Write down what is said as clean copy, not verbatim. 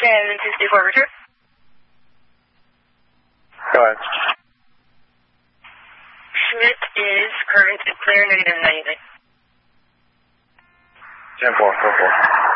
Houston 264 return. Go ahead. Schmidt is current and clear, -99. 10-4, go for it.